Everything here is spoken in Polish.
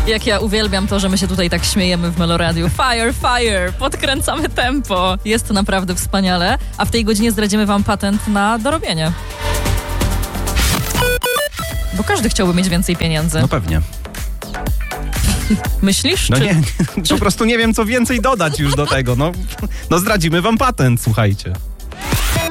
Jak ja uwielbiam to, że my się tutaj tak śmiejemy w Meloradiu. Fire, fire, podkręcamy tempo. Jest to naprawdę wspaniale. A w tej godzinie zdradzimy wam patent na dorobienie. Bo każdy chciałby mieć więcej pieniędzy. No pewnie. Myślisz? No nie, po prostu nie wiem, co więcej dodać już do tego. No zdradzimy wam patent, słuchajcie.